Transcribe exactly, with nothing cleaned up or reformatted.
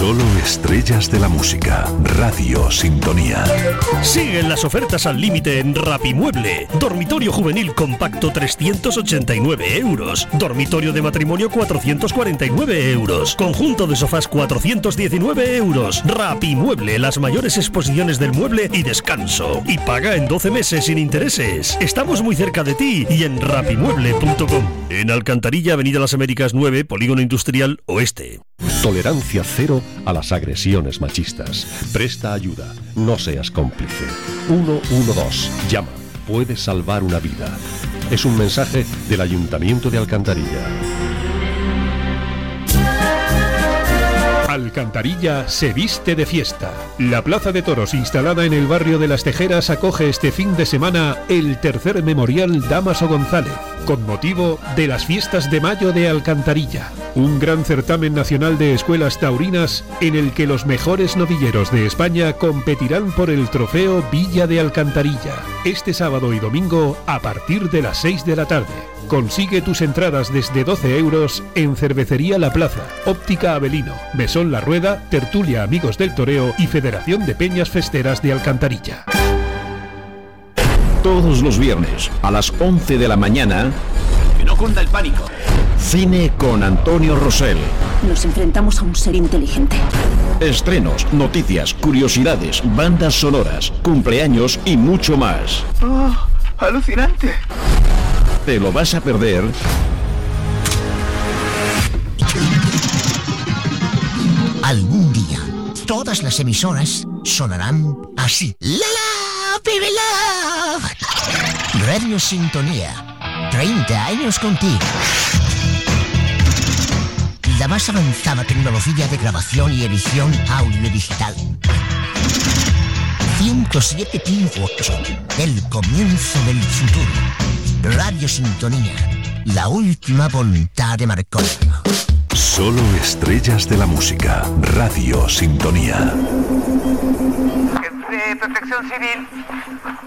Solo estrellas de la música. Radio Sintonía. Siguen las ofertas al límite en Rapimueble. Dormitorio juvenil compacto trescientos ochenta y nueve euros. Dormitorio de matrimonio cuatrocientos cuarenta y nueve euros. Conjunto de sofás cuatrocientos diecinueve euros. Rapimueble, las mayores exposiciones del mueble y descanso. Y paga en doce meses sin intereses. Estamos muy cerca de ti y en rapimueble punto com. En Alcantarilla, Avenida Las Américas nueve, Polígono Industrial Oeste. Tolerancia cero a las agresiones machistas. Presta ayuda. No seas cómplice. uno uno dos. Llama. Puedes salvar una vida. Es un mensaje del Ayuntamiento de Alcantarilla. Alcantarilla se viste de fiesta. La Plaza de Toros, instalada en el barrio de Las Tejeras, acoge este fin de semana el tercer Memorial Dámaso González, con motivo de las fiestas de mayo de Alcantarilla. Un gran certamen nacional de escuelas taurinas en el que los mejores novilleros de España competirán por el trofeo Villa de Alcantarilla. Este sábado y domingo a partir de las seis de la tarde. Consigue tus entradas desde doce euros en Cervecería La Plaza, Óptica Avelino, Mesón La Rueda, Tertulia Amigos del Toreo y Federación de Peñas Festeras de Alcantarilla. Todos los viernes a las once de la mañana. Que no cunda el pánico. Cine con Antonio Rosell. Nos enfrentamos a un ser inteligente. Estrenos, noticias, curiosidades, bandas sonoras, cumpleaños y mucho más. ¡Oh, alucinante! ¿Te lo vas a perder? Algún día, todas las emisoras sonarán así. ¡La la, baby love! Radio Sintonía, treinta años contigo. La más avanzada tecnología de grabación y edición audio-digital. ciento siete punto ocho, el comienzo del futuro. Radio Sintonía, la última voluntad de Marconi. Solo estrellas de la música. Radio Sintonía. Jefe de Protección Civil.